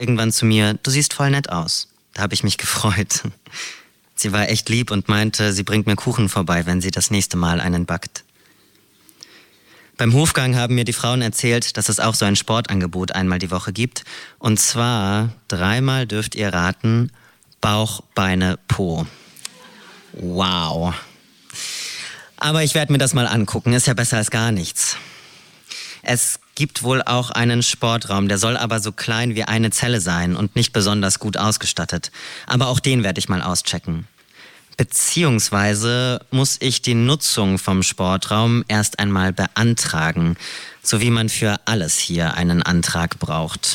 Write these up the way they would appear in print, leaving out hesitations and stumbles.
irgendwann zu mir, du siehst voll nett aus. Da habe ich mich gefreut. Sie war echt lieb und meinte, sie bringt mir Kuchen vorbei, wenn sie das nächste Mal einen backt. Beim Hofgang haben mir die Frauen erzählt, dass es auch so ein Sportangebot einmal die Woche gibt. Und zwar 3-mal dürft ihr raten, Bauch, Beine, Po. Wow. Aber ich werde mir das mal angucken, ist ja besser als gar nichts. Es gibt wohl auch einen Sportraum, der soll aber so klein wie eine Zelle sein und nicht besonders gut ausgestattet. Aber auch den werde ich mal auschecken. Beziehungsweise muss ich die Nutzung vom Sportraum erst einmal beantragen, so wie man für alles hier einen Antrag braucht.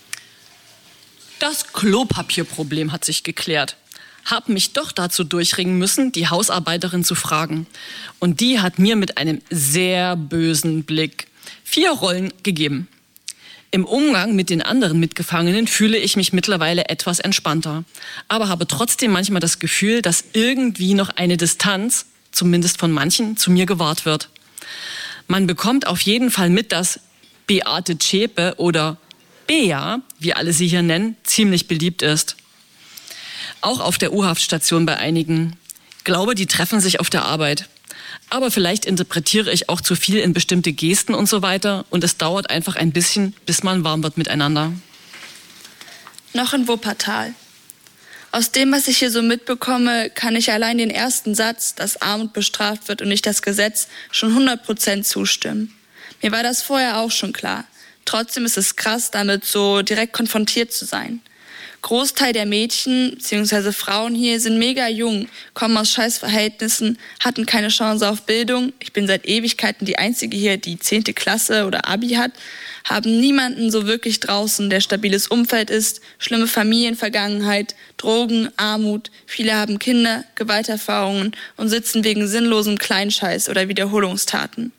Das Klopapierproblem hat sich geklärt. Hab mich doch dazu durchringen müssen, die Hausarbeiterin zu fragen. Und die hat mir mit einem sehr bösen Blick 4 Rollen gegeben. Im Umgang mit den anderen Mitgefangenen fühle ich mich mittlerweile etwas entspannter, aber habe trotzdem manchmal das Gefühl, dass irgendwie noch eine Distanz, zumindest von manchen, zu mir gewahrt wird. Man bekommt auf jeden Fall mit, dass Beate Zschäpe oder Bea, wie alle sie hier nennen, ziemlich beliebt ist. Auch auf der U-Haft-Station bei einigen. Ich glaube, die treffen sich auf der Arbeit. Aber vielleicht interpretiere ich auch zu viel in bestimmte Gesten und so weiter. Und es dauert einfach ein bisschen, bis man warm wird miteinander. Noch in Wuppertal. Aus dem, was ich hier so mitbekomme, kann ich allein den ersten Satz, dass Armut bestraft wird und nicht das Gesetz, schon 100% zustimmen. Mir war das vorher auch schon klar. Trotzdem ist es krass, damit so direkt konfrontiert zu sein. Großteil der Mädchen bzw. Frauen hier sind mega jung, kommen aus Scheißverhältnissen, hatten keine Chance auf Bildung. Ich bin seit Ewigkeiten die Einzige hier, die 10. Klasse oder Abi hat, haben niemanden so wirklich draußen, der stabiles Umfeld ist, schlimme Familienvergangenheit, Drogen, Armut. Viele haben Kinder, Gewalterfahrungen und sitzen wegen sinnlosem Kleinscheiß oder Wiederholungstaten.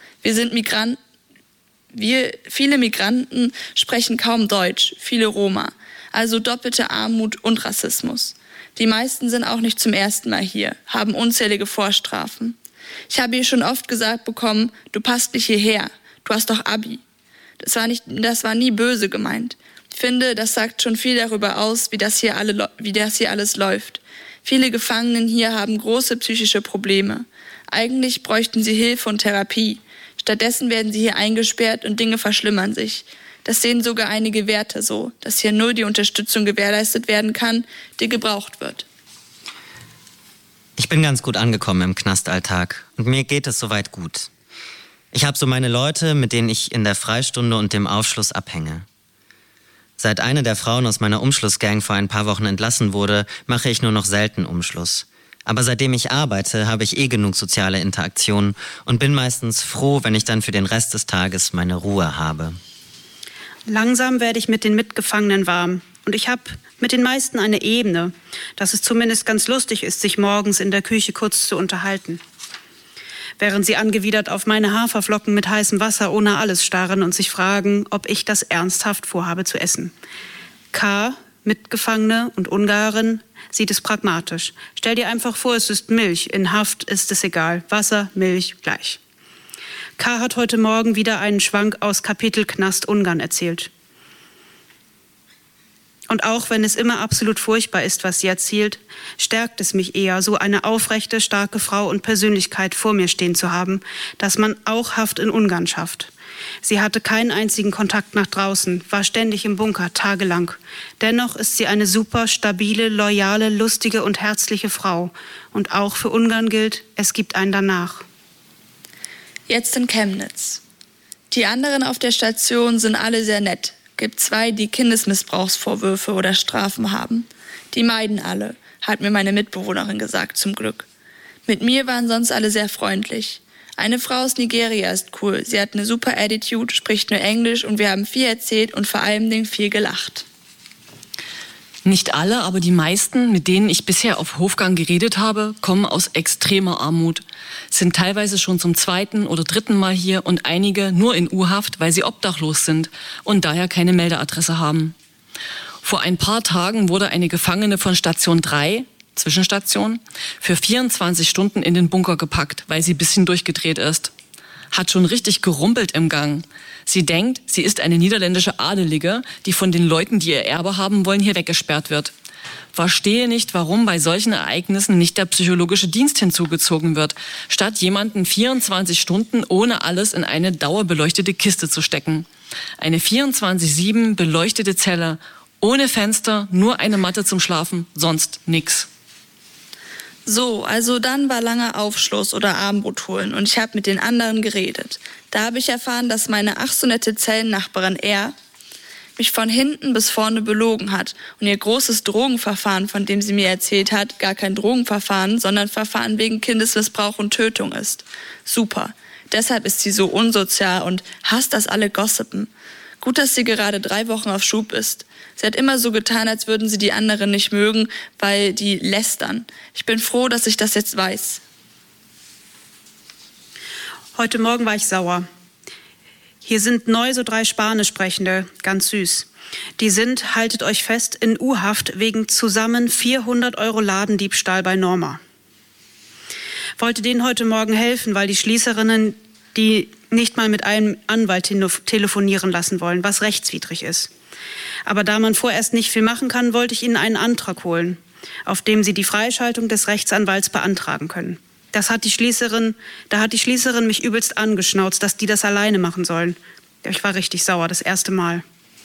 Viele Migranten sprechen kaum Deutsch, viele Roma. Also doppelte Armut und Rassismus. Die meisten sind auch nicht zum ersten Mal hier, haben unzählige Vorstrafen. Ich habe hier schon oft gesagt bekommen, du passt nicht hierher, du hast doch Abi. Das war nie böse gemeint. Ich finde, das sagt schon viel darüber aus, wie das hier alles läuft. Viele Gefangenen hier haben große psychische Probleme. Eigentlich bräuchten sie Hilfe und Therapie. Stattdessen werden sie hier eingesperrt und Dinge verschlimmern sich. Das sehen sogar einige Wärter so, dass hier nur die Unterstützung gewährleistet werden kann, die gebraucht wird. Ich bin ganz gut angekommen im Knastalltag und mir geht es soweit gut. Ich habe so meine Leute, mit denen ich in der Freistunde und dem Aufschluss abhänge. Seit eine der Frauen aus meiner Umschlussgang vor ein paar Wochen entlassen wurde, mache ich nur noch selten Umschluss. Aber seitdem ich arbeite, habe ich genug soziale Interaktionen und bin meistens froh, wenn ich dann für den Rest des Tages meine Ruhe habe. Langsam werde ich mit den Mitgefangenen warm. Und ich habe mit den meisten eine Ebene, dass es zumindest ganz lustig ist, sich morgens in der Küche kurz zu unterhalten. Während sie angewidert auf meine Haferflocken mit heißem Wasser ohne alles starren und sich fragen, ob ich das ernsthaft vorhabe zu essen. K., Mitgefangene und Ungarin, sieht es pragmatisch. Stell dir einfach vor, es ist Milch. In Haft ist es egal. Wasser, Milch, gleich. K. hat heute Morgen wieder einen Schwank aus Kapitel Knast Ungarn erzählt. Und auch wenn es immer absolut furchtbar ist, was sie erzählt, stärkt es mich eher, so eine aufrechte, starke Frau und Persönlichkeit vor mir stehen zu haben, dass man auch Haft in Ungarn schafft. Sie hatte keinen einzigen Kontakt nach draußen, war ständig im Bunker, tagelang. Dennoch ist sie eine super, stabile, loyale, lustige und herzliche Frau. Und auch für Ungarn gilt, es gibt einen danach. Jetzt in Chemnitz. Die anderen auf der Station sind alle sehr nett. Gibt 2, die Kindesmissbrauchsvorwürfe oder Strafen haben. Die meiden alle, hat mir meine Mitbewohnerin gesagt, zum Glück. Mit mir waren sonst alle sehr freundlich. Eine Frau aus Nigeria ist cool. Sie hat eine super Attitude, spricht nur Englisch und wir haben viel erzählt und vor allem viel gelacht. Nicht alle, aber die meisten, mit denen ich bisher auf Hofgang geredet habe, kommen aus extremer Armut. Sind teilweise schon zum 2. oder 3. Mal hier und einige nur in U-Haft, weil sie obdachlos sind und daher keine Meldeadresse haben. Vor ein paar Tagen wurde eine Gefangene von Station 3, Zwischenstation, für 24 Stunden in den Bunker gepackt, weil sie ein bisschen durchgedreht ist. hat schon richtig gerumpelt im Gang. Sie denkt, sie ist eine niederländische Adelige, die von den Leuten, die ihr Erbe haben wollen, hier weggesperrt wird. Verstehe nicht, warum bei solchen Ereignissen nicht der psychologische Dienst hinzugezogen wird, statt jemanden 24 Stunden ohne alles in eine dauerbeleuchtete Kiste zu stecken. Eine 24/7 beleuchtete Zelle, ohne Fenster, nur eine Matte zum Schlafen, sonst nix. So, also dann war langer Aufschluss oder Abendbrot holen und ich habe mit den anderen geredet. Da habe ich erfahren, dass meine ach so nette Zellennachbarin R. mich von hinten bis vorne belogen hat und ihr großes Drogenverfahren, von dem sie mir erzählt hat, gar kein Drogenverfahren, sondern Verfahren wegen Kindesmissbrauch und Tötung ist. Super. Deshalb ist sie so unsozial und hasst, dass alle gossipen. Gut, dass sie gerade 3 Wochen auf Schub ist. Sie hat immer so getan, als würden sie die anderen nicht mögen, weil die lästern. Ich bin froh, dass ich das jetzt weiß. Heute Morgen war ich sauer. Hier sind neu so 3 Spanischsprechende, ganz süß. Die sind, haltet euch fest, in U-Haft wegen zusammen 400 € Ladendiebstahl bei Norma. Wollte denen heute Morgen helfen, weil die Schließerinnen die nicht mal mit einem Anwalt telefonieren lassen wollen, was rechtswidrig ist. Aber da man vorerst nicht viel machen kann, wollte ich ihnen einen Antrag holen, auf dem sie die Freischaltung des Rechtsanwalts beantragen können. Da hat die Schließerin mich übelst angeschnauzt, dass die das alleine machen sollen. Ich war richtig sauer, das erste Mal.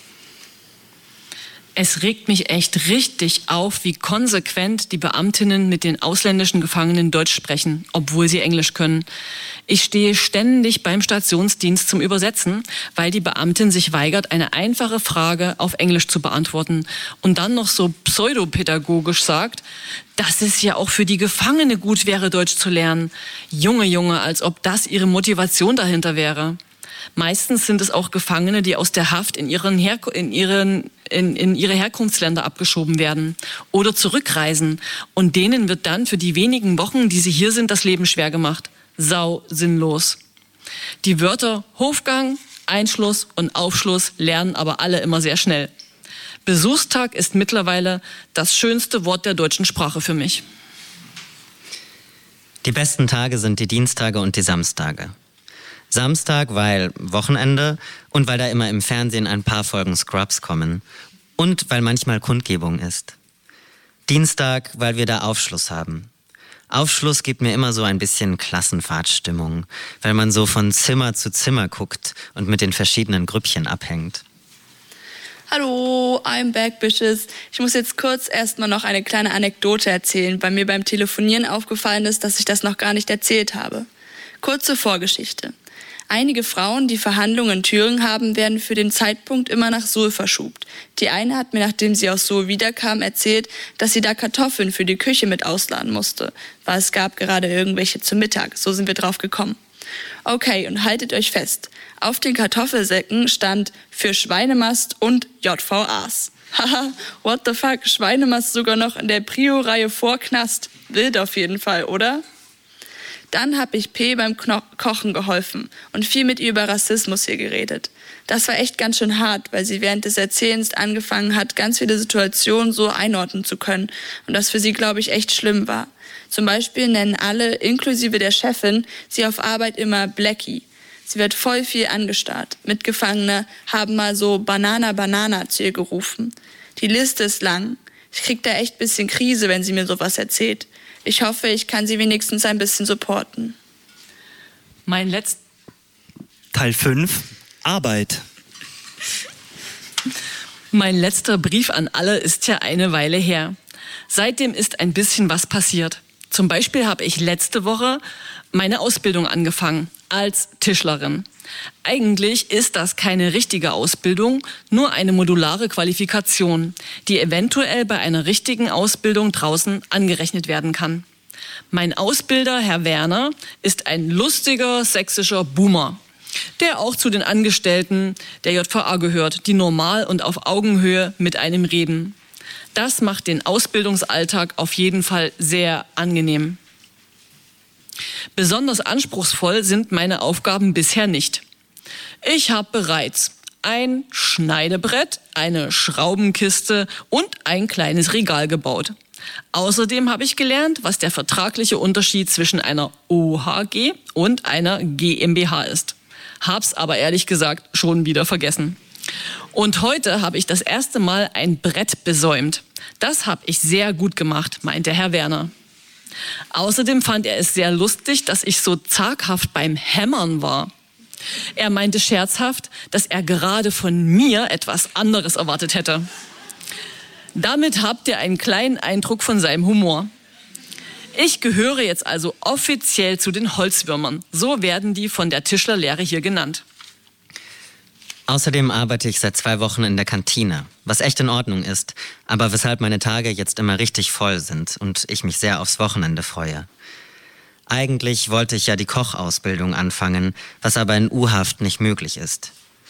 Es regt mich echt richtig auf, wie konsequent die Beamtinnen mit den ausländischen Gefangenen Deutsch sprechen, obwohl sie Englisch können. Ich stehe ständig beim Stationsdienst zum Übersetzen, weil die Beamtin sich weigert, eine einfache Frage auf Englisch zu beantworten und dann noch so pseudopädagogisch sagt, dass es ja auch für die Gefangene gut wäre, Deutsch zu lernen. Junge, als ob das ihre Motivation dahinter wäre. Meistens sind es auch Gefangene, die aus der Haft in ihre Herkunftsländer abgeschoben werden oder zurückreisen. Und denen wird dann für die wenigen Wochen, die sie hier sind, das Leben schwer gemacht. Sau sinnlos. Die Wörter Hofgang, Einschluss und Aufschluss lernen aber alle immer sehr schnell. Besuchstag ist mittlerweile das schönste Wort der deutschen Sprache für mich. Die besten Tage sind die Dienstage und die Samstage. Samstag, weil Wochenende und weil da immer im Fernsehen ein paar Folgen Scrubs kommen und weil manchmal Kundgebung ist. Dienstag, weil wir da Aufschluss haben. Aufschluss gibt mir immer so ein bisschen Klassenfahrtstimmung, weil man so von Zimmer zu Zimmer guckt und mit den verschiedenen Grüppchen abhängt. Hallo, I'm back, Bitches. Ich muss jetzt kurz erstmal noch eine kleine Anekdote erzählen, weil mir beim Telefonieren aufgefallen ist, dass ich das noch gar nicht erzählt habe. Kurze Vorgeschichte. Einige Frauen, die Verhandlungen in Thüringen haben, werden für den Zeitpunkt immer nach Suhl verschubt. Die eine hat mir, nachdem sie aus Suhl wiederkam, erzählt, dass sie da Kartoffeln für die Küche mit ausladen musste, weil es gab gerade irgendwelche zum Mittag. So sind wir drauf gekommen. Okay, und haltet euch fest. Auf den Kartoffelsäcken stand für Schweinemast und JVAs. Haha, what the fuck, Schweinemast sogar noch in der Prio-Reihe vor Knast. Wild auf jeden Fall, oder? Dann habe ich P beim Kochen geholfen und viel mit ihr über Rassismus hier geredet. Das war echt ganz schön hart, weil sie während des Erzählens angefangen hat, ganz viele Situationen so einordnen zu können und das für sie, glaube ich, echt schlimm war. Zum Beispiel nennen alle, inklusive der Chefin, sie auf Arbeit immer Blackie. Sie wird voll viel angestarrt. Mitgefangene haben mal so Banana zu ihr gerufen. Die Liste ist lang. Ich krieg da echt ein bisschen Krise, wenn sie mir sowas erzählt. Ich hoffe, ich kann sie wenigstens ein bisschen supporten. Teil 5. Arbeit. Mein letzter Brief an alle ist ja eine Weile her. Seitdem ist ein bisschen was passiert. Zum Beispiel habe ich letzte Woche meine Ausbildung angefangen als Tischlerin. Eigentlich ist das keine richtige Ausbildung, nur eine modulare Qualifikation, die eventuell bei einer richtigen Ausbildung draußen angerechnet werden kann. Mein Ausbilder, Herr Werner, ist ein lustiger sächsischer Boomer, der auch zu den Angestellten der JVA gehört, die normal und auf Augenhöhe mit einem reden. Das macht den Ausbildungsalltag auf jeden Fall sehr angenehm. Besonders anspruchsvoll sind meine Aufgaben bisher nicht. Ich habe bereits ein Schneidebrett, eine Schraubenkiste und ein kleines Regal gebaut. Außerdem habe ich gelernt, was der vertragliche Unterschied zwischen einer OHG und einer GmbH ist. Hab's aber ehrlich gesagt schon wieder vergessen. Und heute habe ich das erste Mal ein Brett besäumt. Das habe ich sehr gut gemacht, meinte Herr Werner. Außerdem fand er es sehr lustig, dass ich so zaghaft beim Hämmern war. Er meinte scherzhaft, dass er gerade von mir etwas anderes erwartet hätte. Damit habt ihr einen kleinen Eindruck von seinem Humor. Ich gehöre jetzt also offiziell zu den Holzwürmern. So werden die von der Tischlerlehre hier genannt. Außerdem arbeite ich seit 2 Wochen in der Kantine, was echt in Ordnung ist, aber weshalb meine Tage jetzt immer richtig voll sind und ich mich sehr aufs Wochenende freue. Eigentlich wollte ich ja die Kochausbildung anfangen, was aber in U-Haft nicht möglich ist.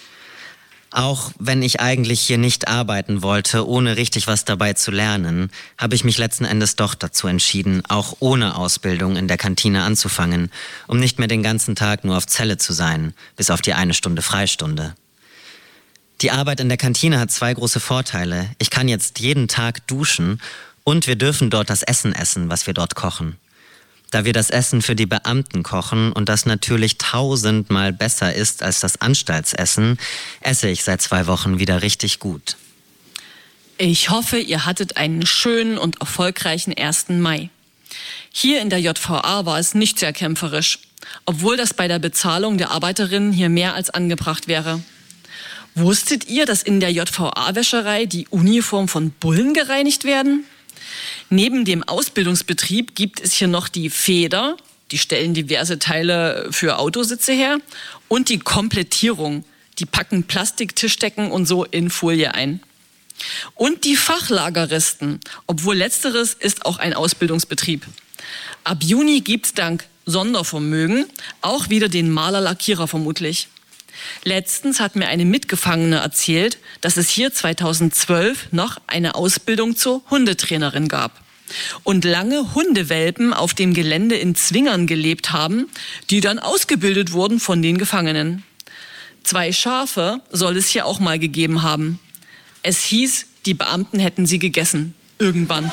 Auch wenn ich eigentlich hier nicht arbeiten wollte, ohne richtig was dabei zu lernen, habe ich mich letzten Endes doch dazu entschieden, auch ohne Ausbildung in der Kantine anzufangen, um nicht mehr den ganzen Tag nur auf Zelle zu sein, bis auf die 1 Stunde Freistunde. Die Arbeit in der Kantine hat 2 große Vorteile. Ich kann jetzt jeden Tag duschen und wir dürfen dort das Essen essen, was wir dort kochen. Da wir das Essen für die Beamten kochen und das natürlich 1000-mal besser ist als das Anstaltsessen, esse ich seit 2 Wochen wieder richtig gut. Ich hoffe, ihr hattet einen schönen und erfolgreichen 1. Mai. Hier in der JVA war es nicht sehr kämpferisch, obwohl das bei der Bezahlung der Arbeiterinnen hier mehr als angebracht wäre. Wusstet ihr, dass in der JVA-Wäscherei die Uniformen von Bullen gereinigt werden? Neben dem Ausbildungsbetrieb gibt es hier noch die Feder, die stellen diverse Teile für Autositze her, und die Komplettierung, die packen Plastiktischdecken und so in Folie ein. Und die Fachlageristen, obwohl letzteres ist auch ein Ausbildungsbetrieb. Ab Juni gibt's dank Sondervermögen auch wieder den Maler-Lackierer vermutlich. Letztens hat mir eine Mitgefangene erzählt, dass es hier 2012 noch eine Ausbildung zur Hundetrainerin gab und lange Hundewelpen auf dem Gelände in Zwingern gelebt haben, die dann ausgebildet wurden von den Gefangenen. 2 Schafe soll es hier auch mal gegeben haben. Es hieß, die Beamten hätten sie gegessen. Irgendwann.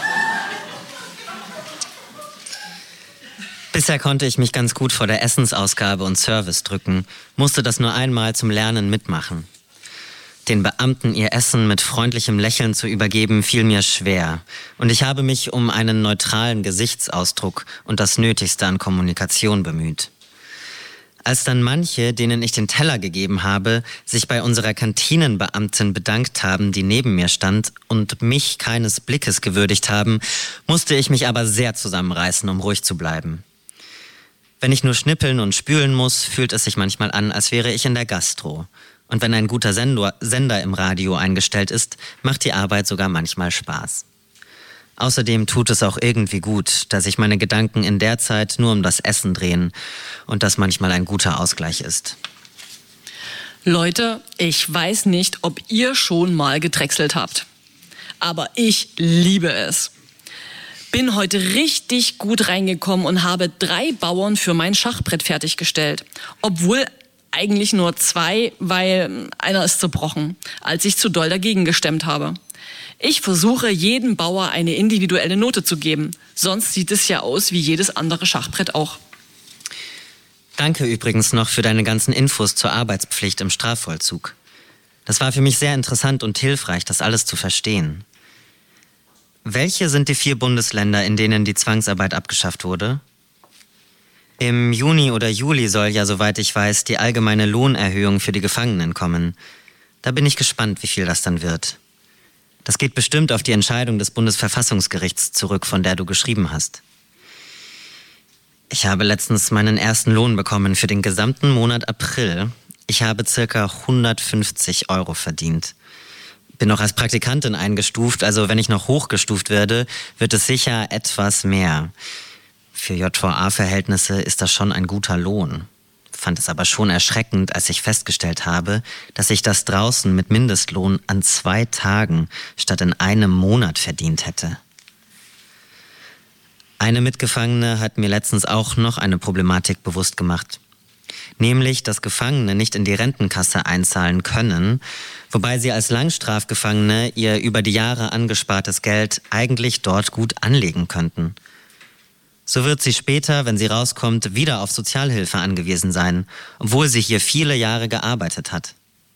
Bisher konnte ich mich ganz gut vor der Essensausgabe und Service drücken, musste das nur einmal zum Lernen mitmachen. Den Beamten ihr Essen mit freundlichem Lächeln zu übergeben, fiel mir schwer. Und ich habe mich um einen neutralen Gesichtsausdruck und das Nötigste an Kommunikation bemüht. Als dann manche, denen ich den Teller gegeben habe, sich bei unserer Kantinenbeamtin bedankt haben, die neben mir stand und mich keines Blickes gewürdigt haben, musste ich mich aber sehr zusammenreißen, um ruhig zu bleiben. Wenn ich nur schnippeln und spülen muss, fühlt es sich manchmal an, als wäre ich in der Gastro. Und wenn ein guter Sender im Radio eingestellt ist, macht die Arbeit sogar manchmal Spaß. Außerdem tut es auch irgendwie gut, dass sich meine Gedanken in der Zeit nur um das Essen drehen und das manchmal ein guter Ausgleich ist. Leute, ich weiß nicht, ob ihr schon mal gedrechselt habt. Aber ich liebe es. Bin heute richtig gut reingekommen und habe 3 Bauern für mein Schachbrett fertiggestellt. Obwohl eigentlich nur 2, weil einer ist zerbrochen, als ich zu doll dagegen gestemmt habe. Ich versuche, jedem Bauer eine individuelle Note zu geben. Sonst sieht es ja aus wie jedes andere Schachbrett auch. Danke übrigens noch für deine ganzen Infos zur Arbeitspflicht im Strafvollzug. Das war für mich sehr interessant und hilfreich, das alles zu verstehen. Welche sind die 4 Bundesländer, in denen die Zwangsarbeit abgeschafft wurde? Im Juni oder Juli soll ja, soweit ich weiß, die allgemeine Lohnerhöhung für die Gefangenen kommen. Da bin ich gespannt, wie viel das dann wird. Das geht bestimmt auf die Entscheidung des Bundesverfassungsgerichts zurück, von der du geschrieben hast. Ich habe letztens meinen ersten Lohn bekommen für den gesamten Monat April. Ich habe ca. 150 € verdient. Bin noch als Praktikantin eingestuft, also wenn ich noch hochgestuft werde, wird es sicher etwas mehr. Für JVA-Verhältnisse ist das schon ein guter Lohn. Fand es aber schon erschreckend, als ich festgestellt habe, dass ich das draußen mit Mindestlohn an 2 Tagen statt in einem Monat verdient hätte. Eine Mitgefangene hat mir letztens auch noch eine Problematik bewusst gemacht. Nämlich, dass Gefangene nicht in die Rentenkasse einzahlen können, wobei sie als Langstrafgefangene ihr über die Jahre angespartes Geld eigentlich dort gut anlegen könnten. So wird sie später, wenn sie rauskommt, wieder auf Sozialhilfe angewiesen sein, obwohl sie hier viele Jahre gearbeitet hat.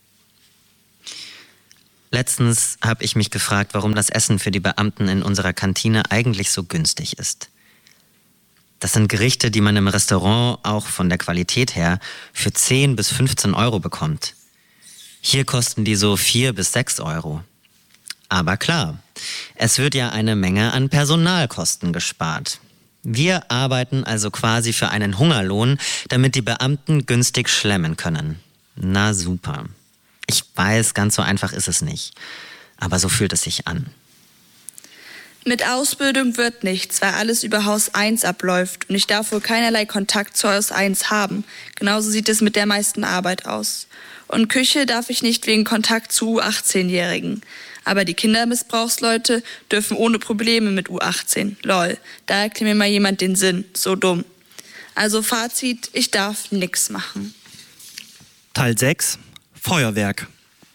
Letztens habe ich mich gefragt, warum das Essen für die Beamten in unserer Kantine eigentlich so günstig ist. Das sind Gerichte, die man im Restaurant auch von der Qualität her für 10 bis 15 Euro bekommt. Hier kosten die so 4 bis 6 Euro. Aber klar, es wird ja eine Menge an Personalkosten gespart. Wir arbeiten also quasi für einen Hungerlohn, damit die Beamten günstig schlemmen können. Na super. Ich weiß, ganz so einfach ist es nicht. Aber so fühlt es sich an. Mit Ausbildung wird nichts, weil alles über Haus 1 abläuft und ich darf wohl keinerlei Kontakt zu Haus 1 haben. Genauso sieht es mit der meisten Arbeit aus. Und Küche darf ich nicht wegen Kontakt zu U18-Jährigen. Aber die Kindermissbrauchsleute dürfen ohne Probleme mit U18. Lol, da erklärt mir mal jemand den Sinn. So dumm. Also Fazit, ich darf nix machen. Teil 6. Feuerwerk.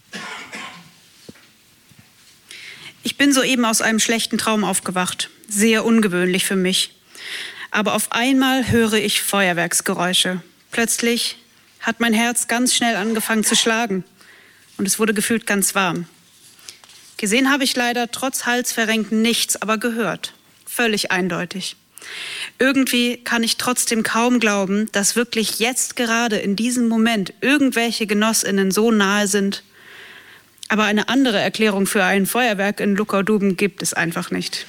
Ich bin soeben aus einem schlechten Traum aufgewacht. Sehr ungewöhnlich für mich. Aber auf einmal höre ich Feuerwerksgeräusche. Plötzlich hat mein Herz ganz schnell angefangen zu schlagen. Und es wurde gefühlt ganz warm. Gesehen habe ich leider trotz Halsverrenken nichts, aber gehört. Völlig eindeutig. Irgendwie kann ich trotzdem kaum glauben, dass wirklich jetzt gerade in diesem Moment irgendwelche GenossInnen so nahe sind. Aber eine andere Erklärung für ein Feuerwerk in Luckau-Duben gibt es einfach nicht.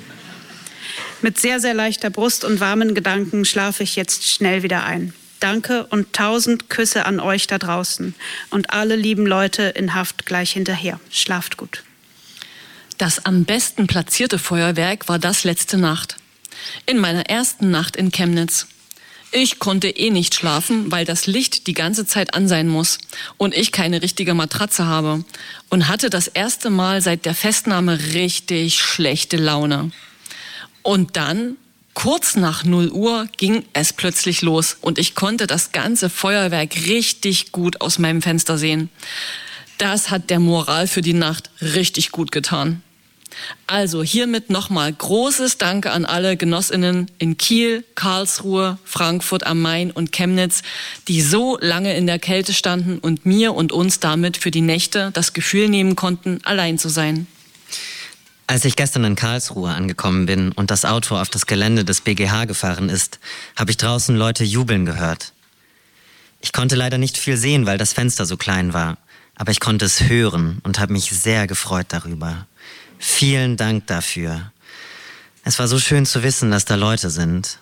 Mit sehr, sehr leichter Brust und warmen Gedanken schlafe ich jetzt schnell wieder ein. Danke und 1000 Küsse an euch da draußen und alle lieben Leute in Haft gleich hinterher. Schlaft gut. Das am besten platzierte Feuerwerk war das letzte Nacht. In meiner ersten Nacht in Chemnitz. Ich konnte nicht schlafen, weil das Licht die ganze Zeit an sein muss und ich keine richtige Matratze habe und hatte das erste Mal seit der Festnahme richtig schlechte Laune. Und dann, kurz nach 0 Uhr, ging es plötzlich los und ich konnte das ganze Feuerwerk richtig gut aus meinem Fenster sehen. Das hat der Moral für die Nacht richtig gut getan. Also hiermit nochmal großes Danke an alle GenossInnen in Kiel, Karlsruhe, Frankfurt am Main und Chemnitz, die so lange in der Kälte standen und mir und uns damit für die Nächte das Gefühl nehmen konnten, allein zu sein. Als ich gestern in Karlsruhe angekommen bin und das Auto auf das Gelände des BGH gefahren ist, habe ich draußen Leute jubeln gehört. Ich konnte leider nicht viel sehen, weil das Fenster so klein war, aber ich konnte es hören und habe mich sehr gefreut darüber. Vielen Dank dafür. Es war so schön zu wissen, dass da Leute sind.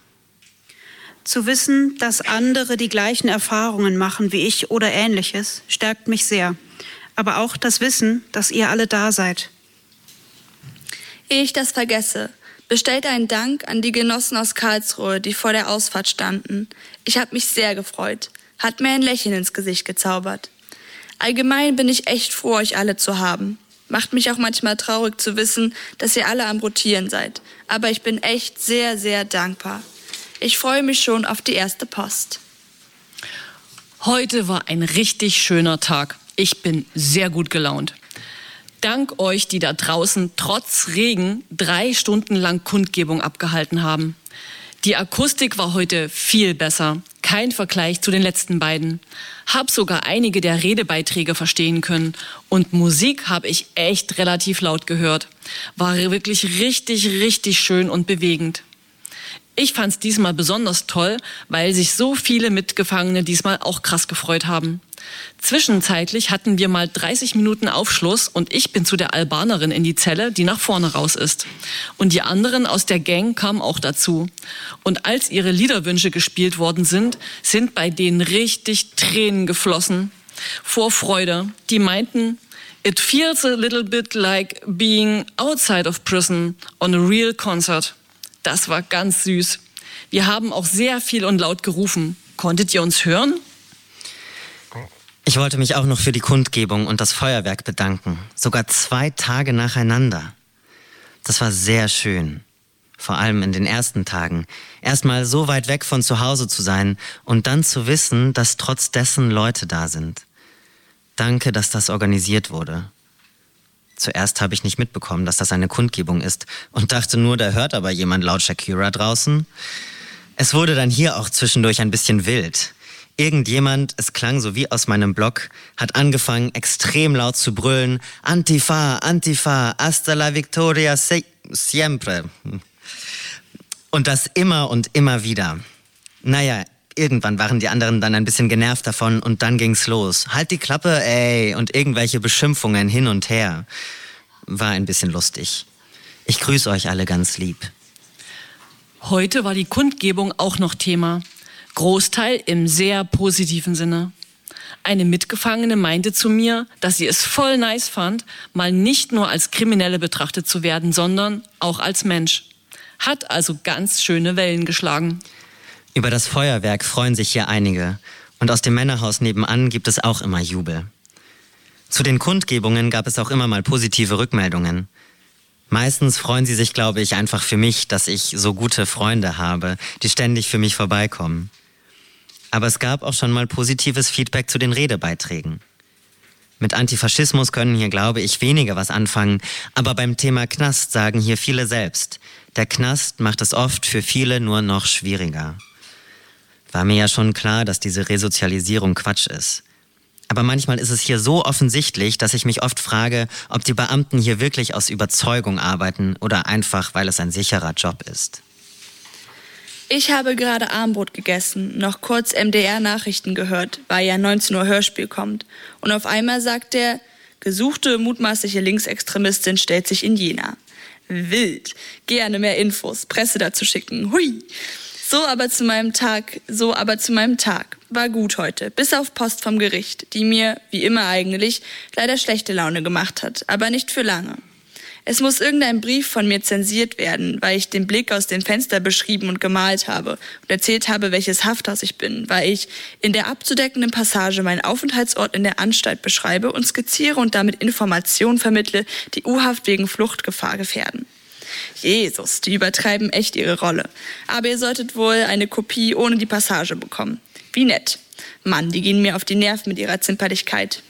Zu wissen, dass andere die gleichen Erfahrungen machen wie ich oder Ähnliches, stärkt mich sehr. Aber auch das Wissen, dass ihr alle da seid. Ehe ich das vergesse, bestellt einen Dank an die Genossen aus Karlsruhe, die vor der Ausfahrt standen. Ich habe mich sehr gefreut. Hat mir ein Lächeln ins Gesicht gezaubert. Allgemein bin ich echt froh, euch alle zu haben. Macht mich auch manchmal traurig zu wissen, dass ihr alle am Rotieren seid. Aber ich bin echt sehr, sehr dankbar. Ich freue mich schon auf die erste Post. Heute war ein richtig schöner Tag. Ich bin sehr gut gelaunt. Dank euch, die da draußen trotz Regen 3 Stunden lang Kundgebung abgehalten haben. Die Akustik war heute viel besser. Kein Vergleich zu den letzten beiden. Hab sogar einige der Redebeiträge verstehen können. Und Musik habe ich echt relativ laut gehört. War wirklich richtig, richtig schön und bewegend. Ich fand's diesmal besonders toll, weil sich so viele Mitgefangene diesmal auch krass gefreut haben. Zwischenzeitlich hatten wir mal 30 Minuten Aufschluss und ich bin zu der Albanerin in die Zelle, die nach vorne raus ist. Und die anderen aus der Gang kamen auch dazu. Und als ihre Liederwünsche gespielt worden sind, sind bei denen richtig Tränen geflossen. Vor Freude. Die meinten, it feels a little bit like being outside of prison on a real concert. Das war ganz süß. Wir haben auch sehr viel und laut gerufen. Konntet ihr uns hören? Ich wollte mich auch noch für die Kundgebung und das Feuerwerk bedanken. Sogar 2 Tage nacheinander. Das war sehr schön. vor allem in den ersten Tagen, erstmal so weit weg von zu Hause zu sein und dann zu wissen, dass trotz dessen Leute da sind. Danke, dass das organisiert wurde. Zuerst habe ich nicht mitbekommen, dass das eine Kundgebung ist und dachte nur, da hört aber jemand laut Shakira draußen. Es wurde dann hier auch zwischendurch ein bisschen wild. Irgendjemand, es klang so wie aus meinem Blog, hat angefangen, extrem laut zu brüllen: Antifa, Antifa, hasta la victoria siempre. Und das immer und immer wieder. Naja, irgendwann waren die anderen dann ein bisschen genervt davon und dann ging's los. Halt die Klappe, ey, und irgendwelche Beschimpfungen hin und her. War ein bisschen lustig. Ich grüße euch alle ganz lieb. Heute war die Kundgebung auch noch Thema. Großteil im sehr positiven Sinne. Eine Mitgefangene meinte zu mir, dass sie es voll nice fand, mal nicht nur als Kriminelle betrachtet zu werden, sondern auch als Mensch. Hat also ganz schöne Wellen geschlagen. Über das Feuerwerk freuen sich hier einige. Und aus dem Männerhaus nebenan gibt es auch immer Jubel. Zu den Kundgebungen gab es auch immer mal positive Rückmeldungen. Meistens freuen sie sich, glaube ich, einfach für mich, dass ich so gute Freunde habe, die ständig für mich vorbeikommen. Aber es gab auch schon mal positives Feedback zu den Redebeiträgen. Mit Antifaschismus können hier, glaube ich, weniger was anfangen, aber beim Thema Knast sagen hier viele selbst: Der Knast macht es oft für viele nur noch schwieriger. War mir ja schon klar, dass diese Resozialisierung Quatsch ist. Aber manchmal ist es hier so offensichtlich, dass ich mich oft frage, ob die Beamten hier wirklich aus Überzeugung arbeiten oder einfach, weil es ein sicherer Job ist. Ich habe gerade Abendbrot gegessen, noch kurz MDR-Nachrichten gehört, weil ja 19 Uhr Hörspiel kommt. Und auf einmal sagt der: Gesuchte mutmaßliche Linksextremistin stellt sich in Jena. Wild. Gerne mehr Infos, Presse dazu schicken. Hui. So aber zu meinem Tag. War gut heute, bis auf Post vom Gericht, die mir, wie immer eigentlich, leider schlechte Laune gemacht hat, aber nicht für lange. Es muss irgendein Brief von mir zensiert werden, weil ich den Blick aus dem Fenster beschrieben und gemalt habe und erzählt habe, welches Hafthaus ich bin, weil ich in der abzudeckenden Passage meinen Aufenthaltsort in der Anstalt beschreibe und skizziere und damit Informationen vermittle, die U-Haft wegen Fluchtgefahr gefährden. Jesus, die übertreiben echt ihre Rolle. Aber ihr solltet wohl eine Kopie ohne die Passage bekommen. Wie nett. Mann, die gehen mir auf die Nerven mit ihrer Zimperlichkeit.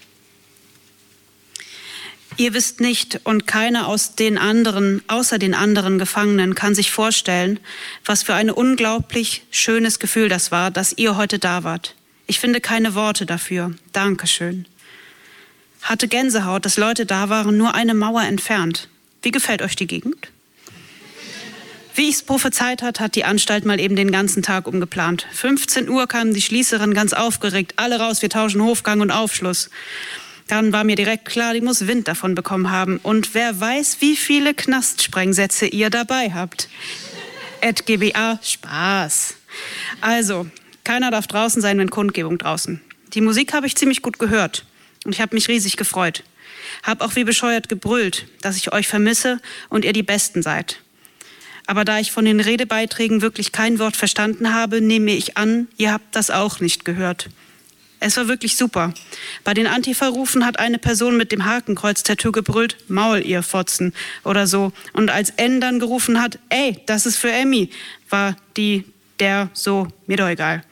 Ihr wisst nicht, und keiner außer den anderen Gefangenen kann sich vorstellen, was für ein unglaublich schönes Gefühl das war, dass ihr heute da wart. Ich finde keine Worte dafür. Dankeschön. Hatte Gänsehaut, dass Leute da waren, nur eine Mauer entfernt. Wie gefällt euch die Gegend? Wie ich's prophezeit hat die Anstalt mal eben den ganzen Tag umgeplant. 15 Uhr kamen die Schließerinnen ganz aufgeregt. Alle raus, wir tauschen Hofgang und Aufschluss. Dann war mir direkt klar, die muss Wind davon bekommen haben. Und wer weiß, wie viele Knastsprengsätze ihr dabei habt. @GBA, Spaß. Also, keiner darf draußen sein, wenn Kundgebung draußen. Die Musik habe ich ziemlich gut gehört. Und ich habe mich riesig gefreut. Hab auch wie bescheuert gebrüllt, dass ich euch vermisse und ihr die Besten seid. Aber da ich von den Redebeiträgen wirklich kein Wort verstanden habe, nehme ich an, ihr habt das auch nicht gehört. Es war wirklich super. Bei den Antifa-Rufen hat eine Person mit dem Hakenkreuz-Tattoo gebrüllt: Maul, ihr Fotzen, oder so. Und als N dann gerufen hat: Ey, das ist für Emmy, war der so, mir doch egal.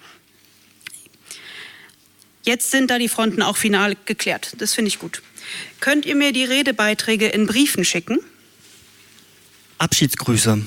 Jetzt sind da die Fronten auch final geklärt. Das finde ich gut. Könnt ihr mir die Redebeiträge in Briefen schicken? Abschiedsgrüße.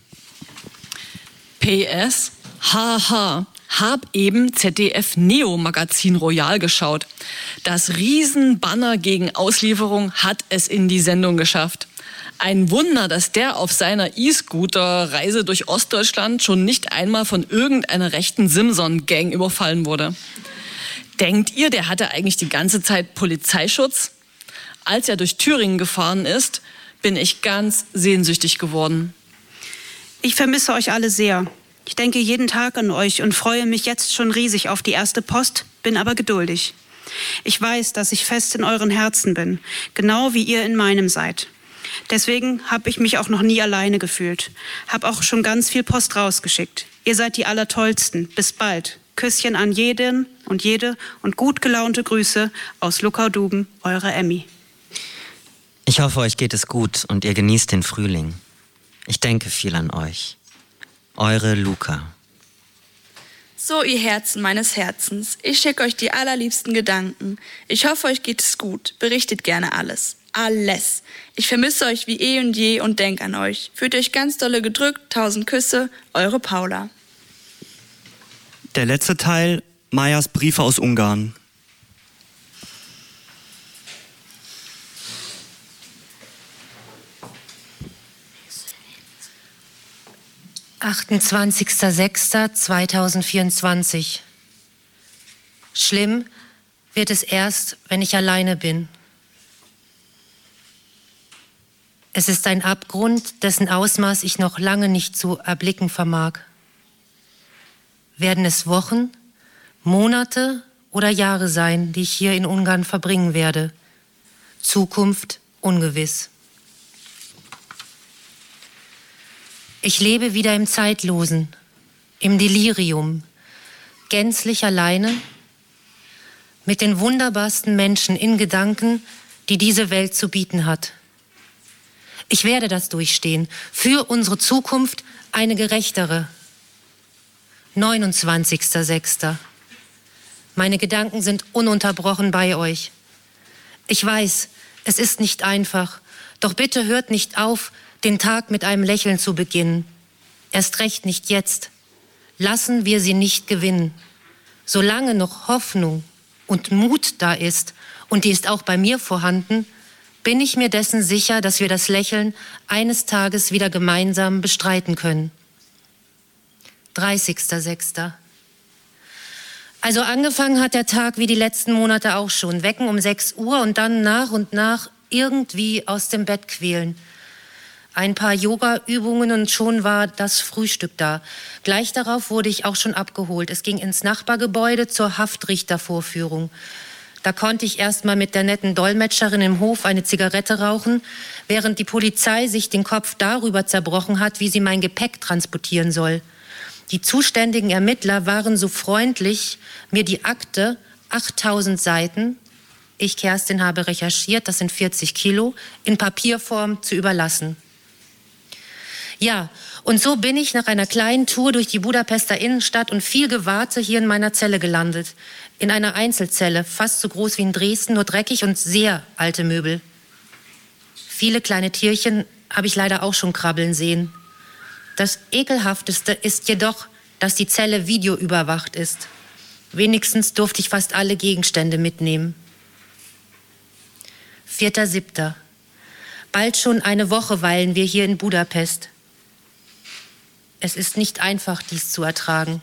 PS, haha, hab eben ZDF Neo Magazin Royal geschaut. Das Riesenbanner gegen Auslieferung hat es in die Sendung geschafft. Ein Wunder, dass der auf seiner E-Scooter-Reise durch Ostdeutschland schon nicht einmal von irgendeiner rechten Simson-Gang überfallen wurde. Denkt ihr, der hatte eigentlich die ganze Zeit Polizeischutz? Als er durch Thüringen gefahren ist, bin ich ganz sehnsüchtig geworden. Ich vermisse euch alle sehr. Ich denke jeden Tag an euch und freue mich jetzt schon riesig auf die erste Post, bin aber geduldig. Ich weiß, dass ich fest in euren Herzen bin, genau wie ihr in meinem seid. Deswegen habe ich mich auch noch nie alleine gefühlt. Habe auch schon ganz viel Post rausgeschickt. Ihr seid die Allertollsten. Bis bald. Küsschen an jeden und jede und gut gelaunte Grüße aus Luckau-Duben, eure Emmy. Ich hoffe, euch geht es gut und ihr genießt den Frühling. Ich denke viel an euch. Eure Luca. So, ihr Herzen meines Herzens, ich schicke euch die allerliebsten Gedanken. Ich hoffe, euch geht es gut. Berichtet gerne alles. Alles. Ich vermisse euch wie eh und je und denk an euch. Fühlt euch ganz dolle gedrückt. 1000 Küsse. Eure Paula. Der letzte Teil, Mayas Briefe aus Ungarn. »28.06.2024. Schlimm wird es erst, wenn ich alleine bin. Es ist ein Abgrund, dessen Ausmaß ich noch lange nicht zu erblicken vermag. Werden es Wochen, Monate oder Jahre sein, die ich hier in Ungarn verbringen werde? Zukunft ungewiss. Ich lebe wieder im Zeitlosen, im Delirium, gänzlich alleine, mit den wunderbarsten Menschen in Gedanken, die diese Welt zu bieten hat. Ich werde das durchstehen, für unsere Zukunft eine gerechtere. 29.06. Meine Gedanken sind ununterbrochen bei euch. Ich weiß, es ist nicht einfach, doch bitte hört nicht auf, den Tag mit einem Lächeln zu beginnen. Erst recht nicht jetzt. Lassen wir sie nicht gewinnen. Solange noch Hoffnung und Mut da ist, und die ist auch bei mir vorhanden, bin ich mir dessen sicher, dass wir das Lächeln eines Tages wieder gemeinsam bestreiten können. 30.06. Also angefangen hat der Tag wie die letzten Monate auch schon. Wecken um 6 Uhr und dann nach und nach irgendwie aus dem Bett quälen. Ein paar Yoga-Übungen und schon war das Frühstück da. Gleich darauf wurde ich auch schon abgeholt. Es ging ins Nachbargebäude zur Haftrichtervorführung. Da konnte ich erst mal mit der netten Dolmetscherin im Hof eine Zigarette rauchen, während die Polizei sich den Kopf darüber zerbrochen hat, wie sie mein Gepäck transportieren soll. Die zuständigen Ermittler waren so freundlich, mir die Akte, 8000 Seiten, ich, Kerstin, habe recherchiert, das sind 40 Kilo, in Papierform zu überlassen. Ja, und so bin ich nach einer kleinen Tour durch die Budapester Innenstadt und viel Gewarte hier in meiner Zelle gelandet. In einer Einzelzelle, fast so groß wie in Dresden, nur dreckig und sehr alte Möbel. Viele kleine Tierchen habe ich leider auch schon krabbeln sehen. Das Ekelhafteste ist jedoch, dass die Zelle videoüberwacht ist. Wenigstens durfte ich fast alle Gegenstände mitnehmen. 4.07. Bald schon eine Woche weilen wir hier in Budapest. Es ist nicht einfach, dies zu ertragen.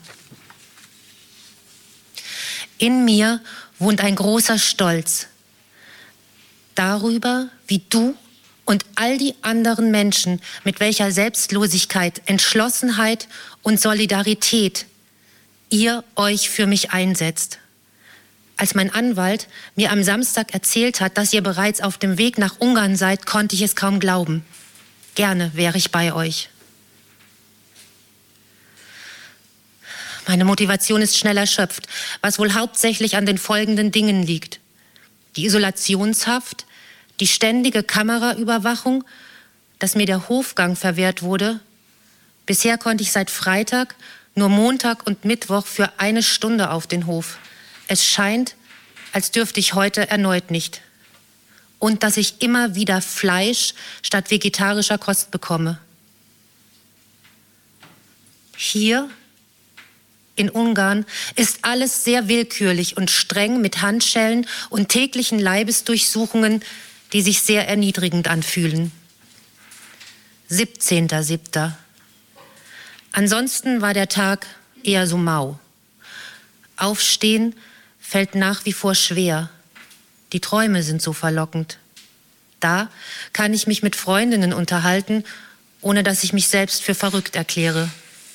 In mir wohnt ein großer Stolz darüber, wie du und all die anderen Menschen mit welcher Selbstlosigkeit, Entschlossenheit und Solidarität ihr euch für mich einsetzt. Als mein Anwalt mir am Samstag erzählt hat, dass ihr bereits auf dem Weg nach Ungarn seid, konnte ich es kaum glauben. Gerne wäre ich bei euch. Meine Motivation ist schnell erschöpft, was wohl hauptsächlich an den folgenden Dingen liegt. Die Isolationshaft, die ständige Kameraüberwachung, dass mir der Hofgang verwehrt wurde. Bisher konnte ich seit Freitag nur Montag und Mittwoch für 1 Stunde auf den Hof. Es scheint, als dürfte ich heute erneut nicht. Und dass ich immer wieder Fleisch statt vegetarischer Kost bekomme. Hier in Ungarn ist alles sehr willkürlich und streng mit Handschellen und täglichen Leibesdurchsuchungen, die sich sehr erniedrigend anfühlen. 17.07. Ansonsten war der Tag eher so mau. Aufstehen fällt nach wie vor schwer. Die Träume sind so verlockend. Da kann ich mich mit Freundinnen unterhalten, ohne dass ich mich selbst für verrückt erkläre.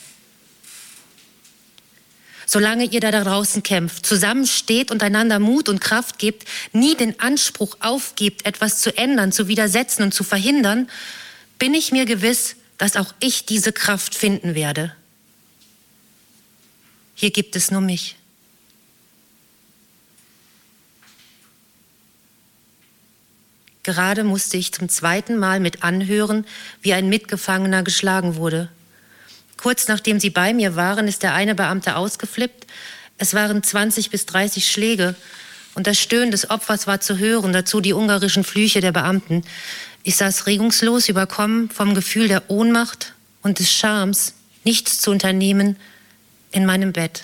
Solange ihr da draußen kämpft, zusammensteht und einander Mut und Kraft gebt, nie den Anspruch aufgebt, etwas zu ändern, zu widersetzen und zu verhindern, bin ich mir gewiss, dass auch ich diese Kraft finden werde. Hier gibt es nur mich. Gerade musste ich zum 2. Mal mit anhören, wie ein Mitgefangener geschlagen wurde. Kurz nachdem sie bei mir waren, ist der eine Beamte ausgeflippt. Es waren 20 bis 30 Schläge und das Stöhnen des Opfers war zu hören, dazu die ungarischen Flüche der Beamten. Ich saß regungslos, überkommen vom Gefühl der Ohnmacht und des Schams, nichts zu unternehmen, in meinem Bett.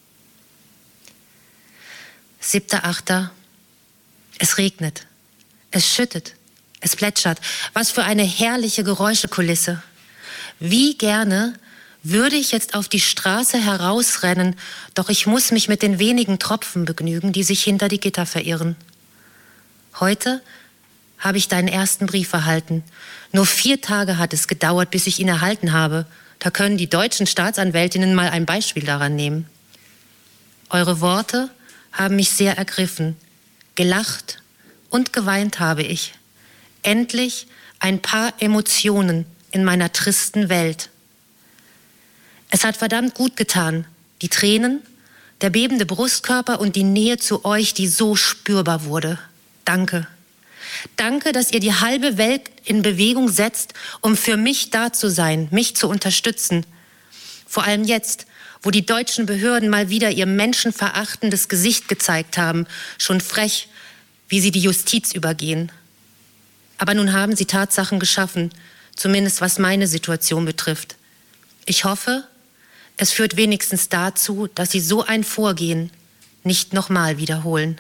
7.8. Es regnet. Es schüttet. Es plätschert. Was für eine herrliche Geräuschekulisse. Wie gerne würde ich jetzt auf die Straße herausrennen, doch ich muss mich mit den wenigen Tropfen begnügen, die sich hinter die Gitter verirren. Heute habe ich deinen ersten Brief erhalten. Nur 4 Tage hat es gedauert, bis ich ihn erhalten habe. Da können die deutschen Staatsanwältinnen mal ein Beispiel daran nehmen. Eure Worte haben mich sehr ergriffen. Gelacht und geweint habe ich. Endlich ein paar Emotionen in meiner tristen Welt. Es hat verdammt gut getan. Die Tränen, der bebende Brustkörper und die Nähe zu euch, die so spürbar wurde. Danke. Danke, dass ihr die halbe Welt in Bewegung setzt, um für mich da zu sein, mich zu unterstützen. Vor allem jetzt, wo die deutschen Behörden mal wieder ihr menschenverachtendes Gesicht gezeigt haben, schon frech, wie sie die Justiz übergehen. Aber nun haben sie Tatsachen geschaffen, zumindest was meine Situation betrifft. Ich hoffe, es führt wenigstens dazu, dass sie so ein Vorgehen nicht nochmal wiederholen.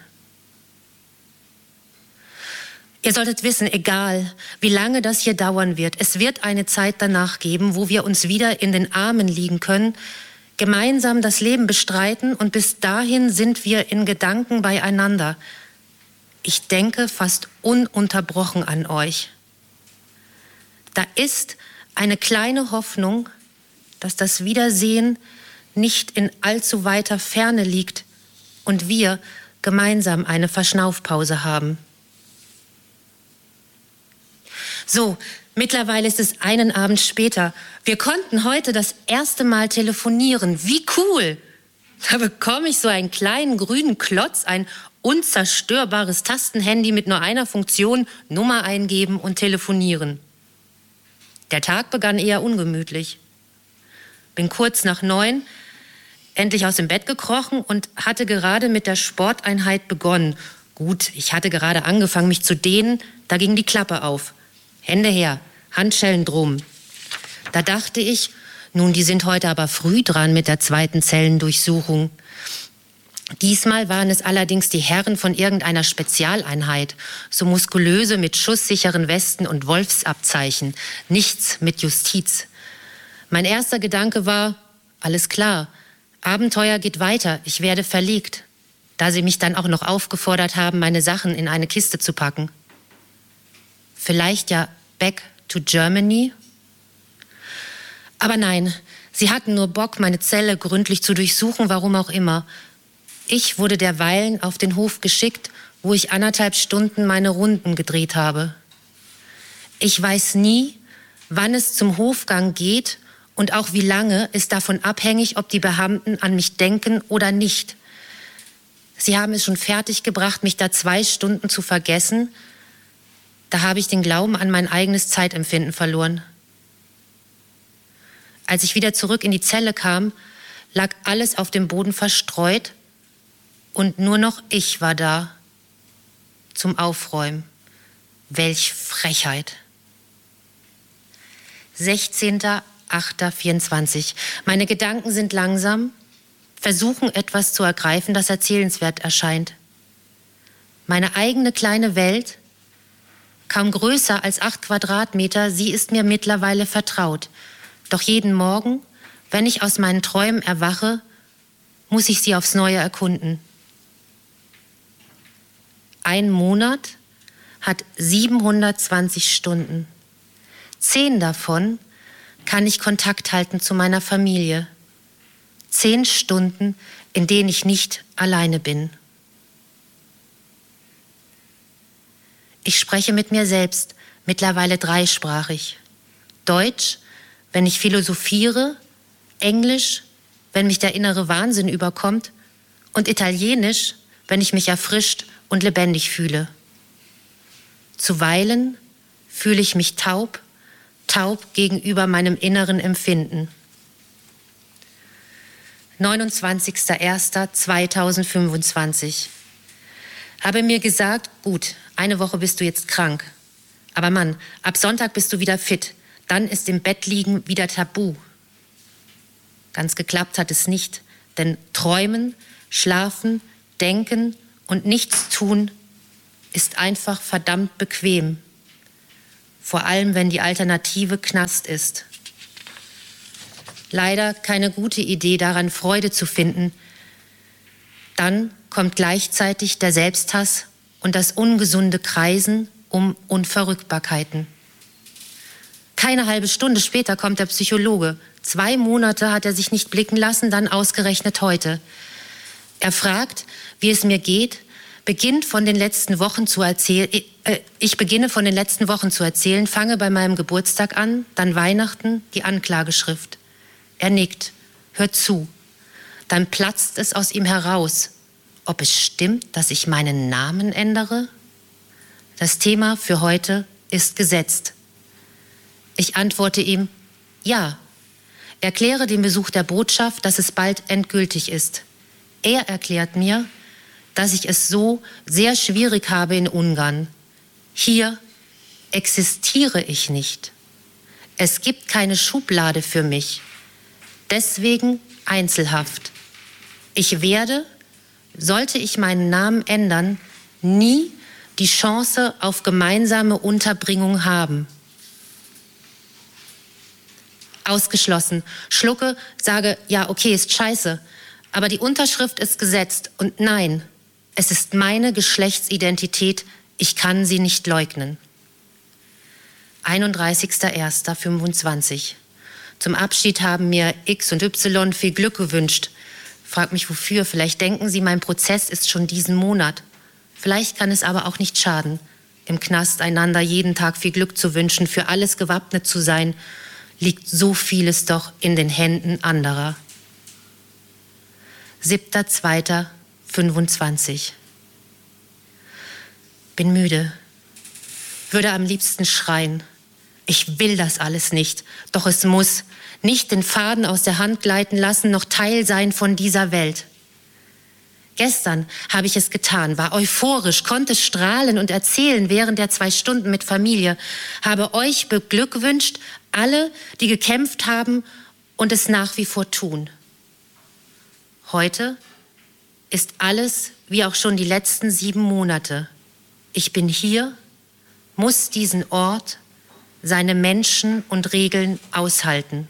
Ihr solltet wissen, egal wie lange das hier dauern wird, es wird eine Zeit danach geben, wo wir uns wieder in den Armen liegen können, gemeinsam das Leben bestreiten und bis dahin sind wir in Gedanken beieinander. Ich denke fast ununterbrochen an euch. Da ist eine kleine Hoffnung, dass das Wiedersehen nicht in allzu weiter Ferne liegt und wir gemeinsam eine Verschnaufpause haben. So, mittlerweile ist es einen Abend später. Wir konnten heute das erste Mal telefonieren. Wie cool! Da bekomme ich so einen kleinen grünen Klotz, ein unzerstörbares Tastenhandy mit nur einer Funktion, Nummer eingeben und telefonieren. Der Tag begann eher ungemütlich. Bin kurz nach 9 endlich aus dem Bett gekrochen und hatte gerade mit der Sporteinheit begonnen. Gut, ich hatte gerade angefangen, mich zu dehnen, da ging die Klappe auf. Hände her, Handschellen drum. Da dachte ich, nun, die sind heute aber früh dran mit der 2. Zellendurchsuchung. Diesmal waren es allerdings die Herren von irgendeiner Spezialeinheit, so muskulöse mit schusssicheren Westen und Wolfsabzeichen, nichts mit Justiz. Mein erster Gedanke war, alles klar, Abenteuer geht weiter, ich werde verlegt, da sie mich dann auch noch aufgefordert haben, meine Sachen in eine Kiste zu packen. Vielleicht ja back to Germany? Aber nein, sie hatten nur Bock, meine Zelle gründlich zu durchsuchen, warum auch immer. Ich wurde derweilen auf den Hof geschickt, wo ich 1,5 Stunden meine Runden gedreht habe. Ich weiß nie, wann es zum Hofgang geht und auch wie lange ist davon abhängig, ob die Beamten an mich denken oder nicht. Sie haben es schon fertiggebracht, mich da 2 Stunden zu vergessen. Da habe ich den Glauben an mein eigenes Zeitempfinden verloren. Als ich wieder zurück in die Zelle kam, lag alles auf dem Boden verstreut und nur noch ich war da zum Aufräumen. Welch Frechheit. 16.08.24. Meine Gedanken sind langsam, versuchen etwas zu ergreifen, das erzählenswert erscheint. Meine eigene kleine Welt, kaum größer als 8 Quadratmeter, sie ist mir mittlerweile vertraut. Doch jeden Morgen, wenn ich aus meinen Träumen erwache, muss ich sie aufs Neue erkunden. Ein Monat hat 720 Stunden. 10 davon kann ich Kontakt halten zu meiner Familie. 10 Stunden, in denen ich nicht alleine bin. Ich spreche mit mir selbst, mittlerweile 3-sprachig. Deutsch, wenn ich philosophiere, Englisch, wenn mich der innere Wahnsinn überkommt und Italienisch, wenn ich mich erfrischt und lebendig fühle. Zuweilen fühle ich mich taub gegenüber meinem inneren Empfinden. 29.01.2025. Habe mir gesagt, gut, eine Woche bist du jetzt krank. Aber Mann, ab Sonntag bist du wieder fit. Dann ist im Bett liegen wieder tabu. Ganz geklappt hat es nicht, denn träumen, schlafen, denken und nichts tun ist einfach verdammt bequem. Vor allem, wenn die Alternative Knast ist. Leider keine gute Idee, daran Freude zu finden. Dann kommt gleichzeitig der Selbsthass und das ungesunde Kreisen um Unverrückbarkeiten. Keine halbe Stunde später kommt der Psychologe. 2 Monate hat er sich nicht blicken lassen, dann ausgerechnet heute. Er fragt, wie es mir geht, Ich beginne von den letzten Wochen zu erzählen, fange bei meinem Geburtstag an, dann Weihnachten, die Anklageschrift. Er nickt, hört zu. Dann platzt es aus ihm heraus. Ob es stimmt, dass ich meinen Namen ändere? Das Thema für heute ist gesetzt. Ich antworte ihm, ja. Erkläre dem Besuch der Botschaft, dass es bald endgültig ist. Er erklärt mir, dass ich es so sehr schwierig habe in Ungarn. Hier existiere ich nicht. Es gibt keine Schublade für mich. Deswegen Einzelhaft. Ich werde, sollte ich meinen Namen ändern, nie die Chance auf gemeinsame Unterbringung haben. Ausgeschlossen. Schlucke, sage, ja, okay, ist scheiße. Aber die Unterschrift ist gesetzt und nein, es ist meine Geschlechtsidentität, ich kann sie nicht leugnen. 31.01.25. Zum Abschied haben mir X und Y viel Glück gewünscht. Frag mich wofür, vielleicht denken sie, mein Prozess ist schon diesen Monat. Vielleicht kann es aber auch nicht schaden, im Knast einander jeden Tag viel Glück zu wünschen, für alles gewappnet zu sein, liegt so vieles doch in den Händen anderer. 7.02.25. Bin müde, würde am liebsten schreien. Ich will das alles nicht, doch es muss. Nicht den Faden aus der Hand gleiten lassen, noch Teil sein von dieser Welt. Gestern habe ich es getan, war euphorisch, konnte strahlen und erzählen während der 2 Stunden mit Familie, habe euch beglückwünscht, alle, die gekämpft haben und es nach wie vor tun. Heute ist alles wie auch schon die letzten 7 Monate. Ich bin hier, muss diesen Ort, seine Menschen und Regeln aushalten.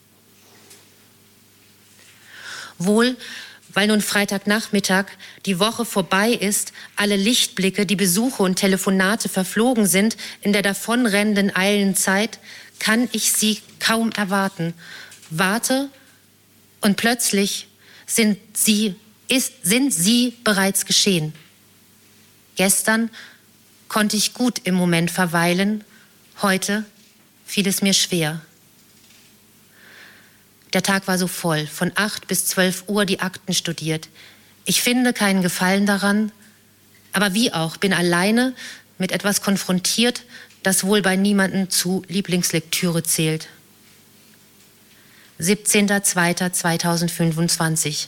Wohl, weil nun Freitagnachmittag die Woche vorbei ist, alle Lichtblicke, die Besuche und Telefonate verflogen sind in der davonrennenden eilenden Zeit, kann ich sie kaum erwarten. Warte und plötzlich sind sie bereits geschehen. Gestern konnte ich gut im Moment verweilen, heute fiel es mir schwer. Der Tag war so voll, von 8 bis 12 Uhr die Akten studiert. Ich finde keinen Gefallen daran, aber wie auch, bin alleine mit etwas konfrontiert, das wohl bei niemandem zu Lieblingslektüre zählt. 17.02.2025.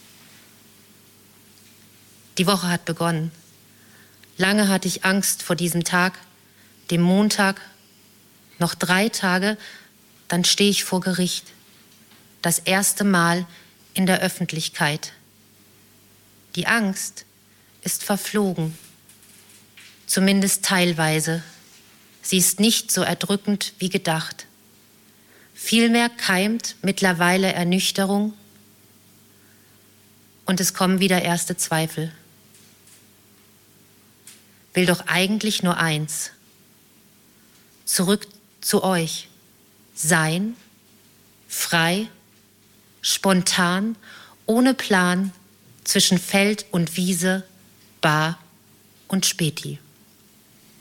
Die Woche hat begonnen. Lange hatte ich Angst vor diesem Tag, dem Montag. Noch 3 Tage, dann stehe ich vor Gericht. Das erste Mal in der Öffentlichkeit. Die Angst ist verflogen, zumindest teilweise. Sie ist nicht so erdrückend wie gedacht. Vielmehr keimt mittlerweile Ernüchterung und es kommen wieder erste Zweifel. Will doch eigentlich nur eins: zurück zu euch. Sein, frei, spontan, ohne Plan, zwischen Feld und Wiese, Bar und Späti.